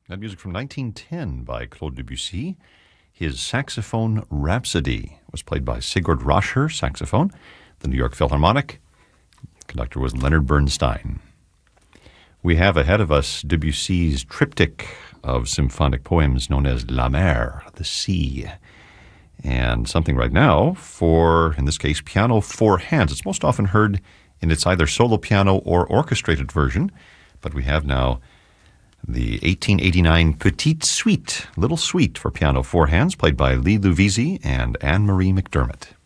That music from 1910 by Claude Debussy. His Saxophone Rhapsody was played by Sigurd Rascher, saxophone, the New York Philharmonic. Conductor was Leonard Bernstein. We have ahead of us Debussy's triptych of symphonic poems known as La Mer, the sea. And something right now for, in this case, piano four hands. It's most often heard in its either solo piano or orchestrated version, but we have now the 1889 Petite Suite, Little Suite for piano four hands, played by Lee Luvisi and Anne-Marie McDermott.